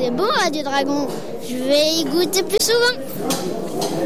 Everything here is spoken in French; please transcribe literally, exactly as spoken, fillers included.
c'est beau Radio Dragon. Je vais y goûter plus souvent.